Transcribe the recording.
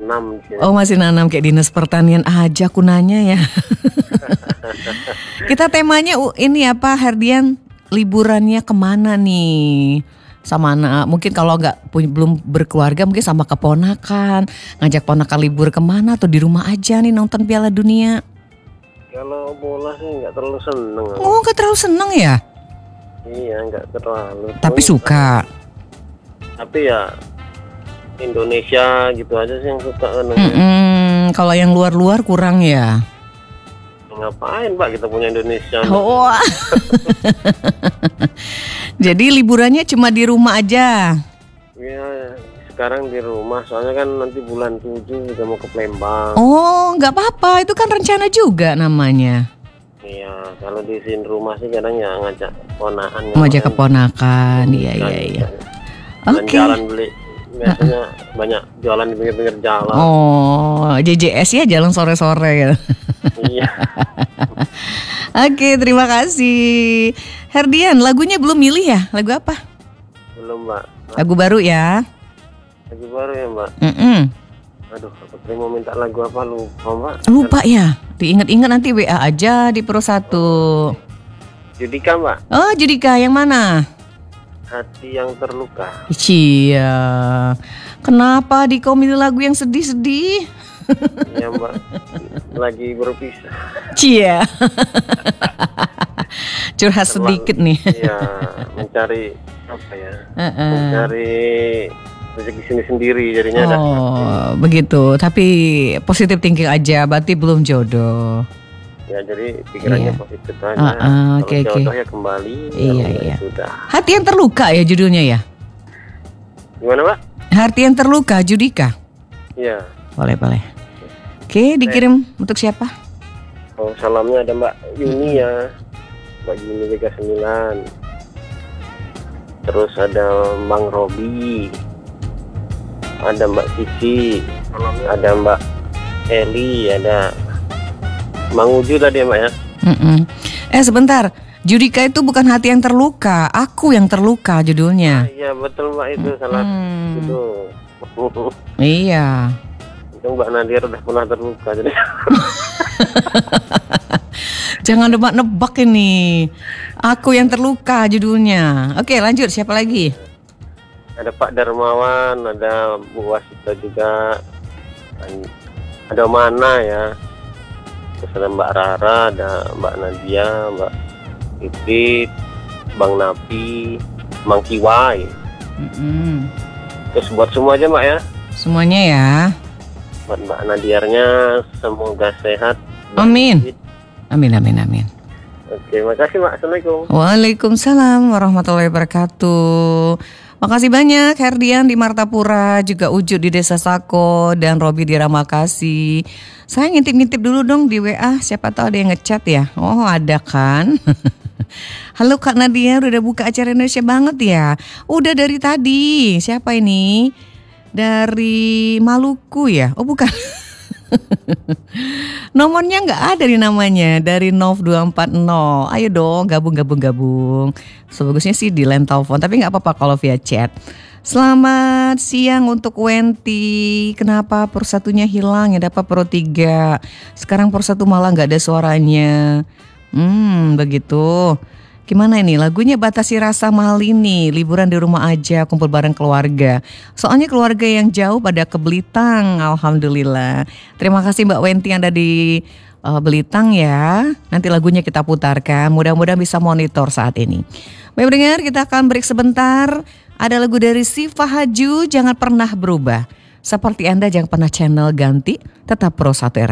nanam. Oh, masih nanam kayak dinas pertanian aja aku nanya ya. Kita temanya ini apa, Herdian? Liburannya kemana nih? Sama anak, mungkin kalau belum berkeluarga mungkin sama keponakan. Ngajak ponakan libur kemana atau di rumah aja nih nonton Piala Dunia? Kalau bola sih nggak terlalu seneng. Oh, nggak terlalu seneng ya? Iya, nggak terlalu. Tapi suka. Tapi ya Indonesia gitu aja sih yang suka kan. Kalau yang luar-luar kurang ya. Ngapain Pak kita punya Indonesia? Oh. Jadi liburannya cuma di rumah aja. Iya, sekarang di rumah soalnya kan nanti bulan 7 juga mau ke Palembang. Oh, nggak apa-apa, itu kan rencana juga namanya. Iya, kalau di sini rumah sih kadang ya ngajak ponakan. Ngajak keponakan, iya. Oke. Jalan beli, biasanya banyak jualan di pinggir-pinggir jalan. Oh, JJS ya, jalan sore-sore ya. Iya. Oke, terima kasih. Herdian, lagunya belum milih ya? Lagu apa? Belum Mbak. Lagu baru ya? Lagu baru ya Mbak. Aduh, aku mau minta lagu apa lupa Mbak. Lupa ya? Diingat-ingat nanti WA aja di Pro 1. Judika Mbak. Oh, Judika yang mana? Hati yang terluka. Iya. Kenapa kau milih lagu yang sedih-sedih? Iya Mbak. Lagi berpisah. Cia. Curhat sedikit nih. Iya, mencari apa ya? Mencari rezeki sendiri jadinya. Oh, begitu. Tapi positif thinking aja, berarti belum jodoh. Ya, jadi pikirannya positif aja. Kalau jodoh ya kembali. Iya. Sudah. Hati yang terluka ya judulnya ya? Gimana Pak? Hati yang terluka, Judika. Iya. Boleh. Oke, dikirim untuk siapa? Oh, salamnya ada Mbak Yuni ya. Mbak Yuni 39. Terus ada Bang Robi. Ada Mbak Cici. Ada Mbak Eli, ada Mang Uju tadi ya Mbak ya. Sebentar. Judika itu bukan hati yang terluka, aku yang terluka judulnya. Iya betul Mbak, itu salah itu. Iya. Itu Mbak Nadia udah pernah terluka jadi. Jangan nebak-nebak ini. Aku yang terluka judulnya. Oke, lanjut, siapa lagi? Ada Pak Darmawan, ada Bu Wasita juga. Ada Mana ya. Terus ada Mbak Rara, ada Mbak Nadia, Mbak Titit, Bang Napi, Mang Kiwai. Terus buat semua aja Mbak ya. Semuanya ya. Buat Mbak Nadiarnya semoga sehat. Amin. Amin. Oke, makasih Mbak. Assalamualaikum. Waalaikumsalam warahmatullahi wabarakatuh. Makasih banyak Herdian di Martapura, juga Ujud di Desa Sako, dan Robi di Ramakasi. Saya ngintip-ngintip dulu dong di WA, siapa tahu ada yang ngechat ya. Oh, ada kan? Halo Kak Nadia, udah buka acara Indonesia banget ya? Udah dari tadi. Siapa ini? Dari Maluku ya? Oh bukan. Nomornya nggak ada di namanya. Dari Nov 240. Ayo dong gabung. Sebagusnya sih di line telepon, tapi nggak apa-apa kalau via chat. Selamat siang untuk Wenti. Kenapa Pro 1-nya hilang ya? Dapat Pro 3. Sekarang Pro 1 malah nggak ada suaranya. Begitu. Gimana ini lagunya? Batasi rasa mahal ini. Liburan di rumah aja, kumpul bareng keluarga. Soalnya keluarga yang jauh pada ke Belitang. Alhamdulillah. Terima kasih Mbak Wenti yang ada di Belitang ya. Nanti lagunya kita putarkan. Mudah-mudahan bisa monitor saat ini. Baik pendengar, kita akan break sebentar. Ada lagu dari Siva Haju, Jangan Pernah Berubah. Seperti Anda jangan pernah channel ganti, tetap Pro 1 RRI.